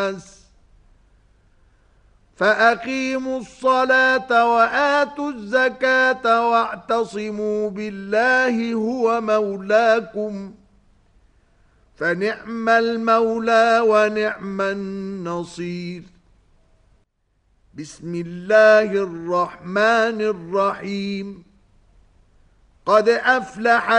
فأقيموا الصلاة وآتوا الزكاة واعتصموا بالله هو مولاكم فنعم المولى ونعم النصير. بسم الله الرحمن الرحيم. قد أفلح